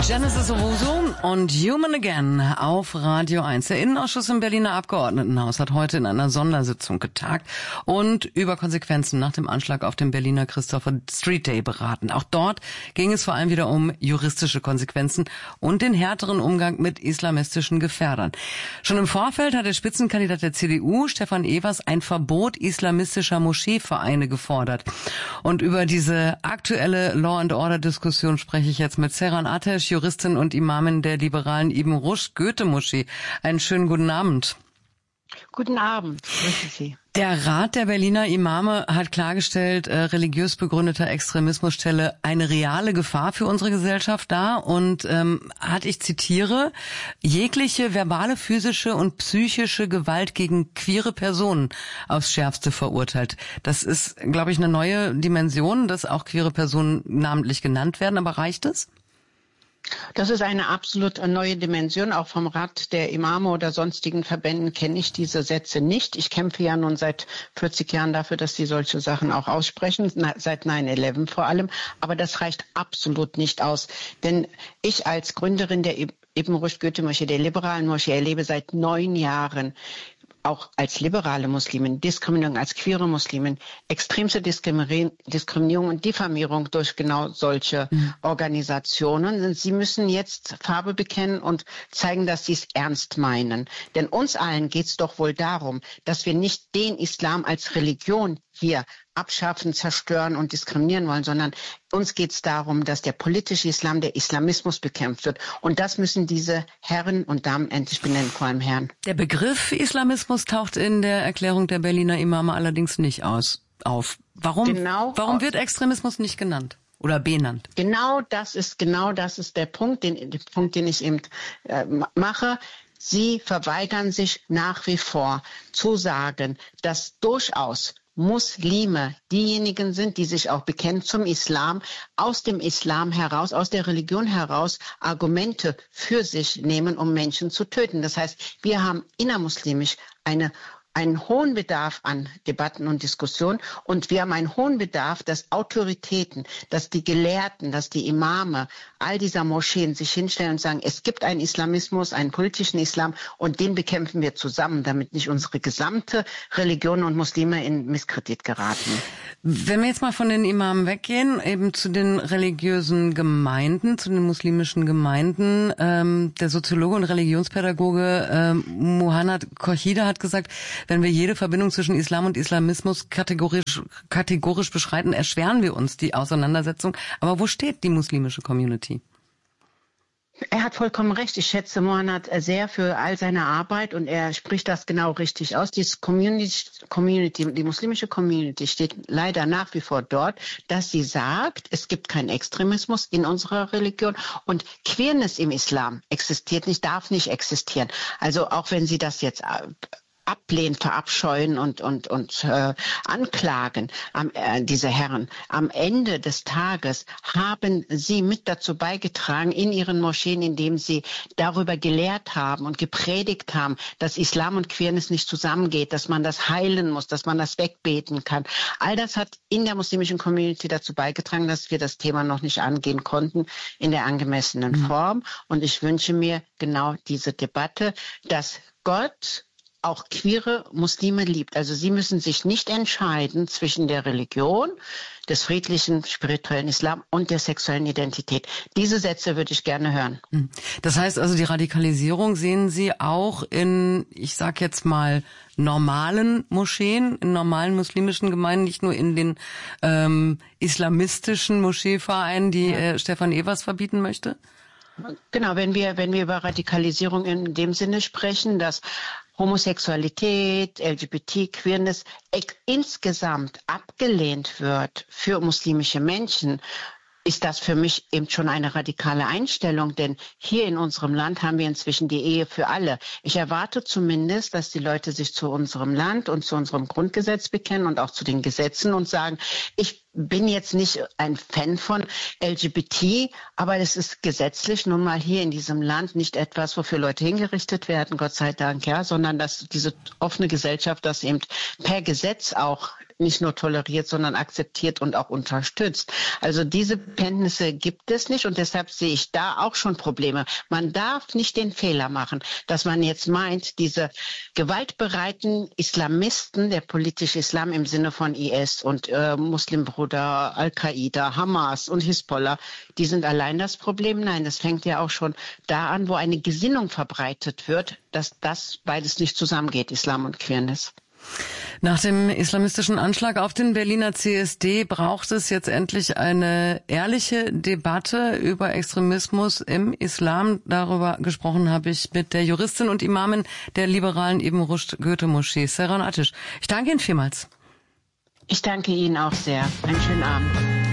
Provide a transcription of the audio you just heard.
Genesis Owusu und Human Again auf Radio 1. Der Innenausschuss im Berliner Abgeordnetenhaus hat heute in einer Sondersitzung getagt und über Konsequenzen nach dem Anschlag auf den Berliner Christopher Street Day beraten. Auch dort ging es vor allem wieder um juristische Konsequenzen und den härteren Umgang mit islamistischen Gefährdern. Schon im Vorfeld hat der Spitzenkandidat der CDU, Stefan Evers, ein Verbot islamistischer Moscheevereine gefordert. Und über diese aktuelle Law-and-Order-Diskussion spreche ich jetzt mit Seyran Ateş, Juristin und Imamin der liberalen Ibn Rushd Goethe-Moschee. Einen schönen guten Abend. Guten Abend, grüße Sie. Der Rat der Berliner Imame hat klargestellt, religiös begründeter Extremismus stelle eine reale Gefahr für unsere Gesellschaft dar und hat, ich zitiere, jegliche verbale, physische und psychische Gewalt gegen queere Personen aufs Schärfste verurteilt. Das ist, glaube ich, eine neue Dimension, dass auch queere Personen namentlich genannt werden, aber reicht es? Das ist eine absolut neue Dimension. Auch vom Rat der Imame oder sonstigen Verbänden kenne ich diese Sätze nicht. Ich kämpfe ja nun seit 40 Jahren dafür, dass sie solche Sachen auch aussprechen, seit 9/11 vor allem. Aber das reicht absolut nicht aus. Denn ich als Gründerin der Ibn Rushd Goethe-Moschee, der liberalen Moschee, erlebe seit 9 Jahren auch als liberale Muslimin, Diskriminierung als queere Muslimin, extremste Diskriminierung und Diffamierung durch genau solche Organisationen. Und sie müssen jetzt Farbe bekennen und zeigen, dass sie es ernst meinen. Denn uns allen geht es doch wohl darum, dass wir nicht den Islam als Religion hier abschaffen, zerstören und diskriminieren wollen, sondern uns geht es darum, dass der politische Islam, der Islamismus bekämpft wird. Und das müssen diese Herren und Damen endlich benennen, vor allem Herren. Der Begriff Islamismus taucht in der Erklärung der Berliner Imame allerdings nicht auf. Warum wird Extremismus nicht genannt oder benannt? Genau das ist der Punkt, den ich eben mache. Sie verweigern sich nach wie vor zu sagen, dass durchaus Muslime diejenigen sind, die sich auch bekennen zum Islam, aus dem Islam heraus, aus der Religion heraus Argumente für sich nehmen, um Menschen zu töten. Das heißt, wir haben innermuslimisch einen hohen Bedarf an Debatten und Diskussionen und wir haben einen hohen Bedarf, dass Autoritäten, dass die Gelehrten, dass die Imame all dieser Moscheen sich hinstellen und sagen, es gibt einen Islamismus, einen politischen Islam und den bekämpfen wir zusammen, damit nicht unsere gesamte Religion und Muslime in Misskredit geraten. Wenn wir jetzt mal von den Imamen weggehen, eben zu den religiösen Gemeinden, zu den muslimischen Gemeinden, der Soziologe und Religionspädagoge Muhannad Korchida hat gesagt, wenn wir jede Verbindung zwischen Islam und Islamismus kategorisch beschreiten, erschweren wir uns die Auseinandersetzung. Aber wo steht die muslimische Community? Er hat vollkommen recht. Ich schätze Muhannad sehr für all seine Arbeit und er spricht das genau richtig aus. Die muslimische Community steht leider nach wie vor dort, dass sie sagt, es gibt keinen Extremismus in unserer Religion und Queerness im Islam existiert nicht, darf nicht existieren. Also auch wenn sie das jetzt ablehnen, verabscheuen und anklagen, diese Herren. Am Ende des Tages haben sie mit dazu beigetragen in ihren Moscheen, indem sie darüber gelehrt haben und gepredigt haben, dass Islam und Queerness nicht zusammengeht, dass man das heilen muss, dass man das wegbeten kann. All das hat in der muslimischen Community dazu beigetragen, dass wir das Thema noch nicht angehen konnten in der angemessenen Form. Und ich wünsche mir genau diese Debatte, dass Gott auch queere Muslime liebt. Also sie müssen sich nicht entscheiden zwischen der Religion, des friedlichen, spirituellen Islam und der sexuellen Identität. Diese Sätze würde ich gerne hören. Das heißt also, die Radikalisierung sehen Sie auch in, ich sag jetzt mal, normalen Moscheen, in normalen muslimischen Gemeinden, nicht nur in den islamistischen Moscheevereinen, die Stefan Evers verbieten möchte? Genau, wenn wir über Radikalisierung in dem Sinne sprechen, dass Homosexualität, LGBT, Queerness insgesamt abgelehnt wird für muslimische Menschen, ist das für mich eben schon eine radikale Einstellung, denn hier in unserem Land haben wir inzwischen die Ehe für alle. Ich erwarte zumindest, dass die Leute sich zu unserem Land und zu unserem Grundgesetz bekennen und auch zu den Gesetzen und sagen, ich bin jetzt nicht ein Fan von LGBT, aber es ist gesetzlich nun mal hier in diesem Land nicht etwas, wofür Leute hingerichtet werden, Gott sei Dank, ja, sondern dass diese offene Gesellschaft, dass eben per Gesetz auch nicht nur toleriert, sondern akzeptiert und auch unterstützt. Also diese Kenntnisse gibt es nicht und deshalb sehe ich da auch schon Probleme. Man darf nicht den Fehler machen, dass man jetzt meint, diese gewaltbereiten Islamisten, der politische Islam im Sinne von IS und Muslimbruder, Al-Qaida, Hamas und Hisbollah, die sind allein das Problem. Nein, das fängt ja auch schon da an, wo eine Gesinnung verbreitet wird, dass das beides nicht zusammengeht, Islam und Queerness. Nach dem islamistischen Anschlag auf den Berliner CSD braucht es jetzt endlich eine ehrliche Debatte über Extremismus im Islam. Darüber gesprochen habe ich mit der Juristin und Imamin der liberalen Ibn Rushd Goethe-Moschee, Seyran Ateş. Ich danke Ihnen vielmals. Ich danke Ihnen auch sehr. Einen schönen Abend.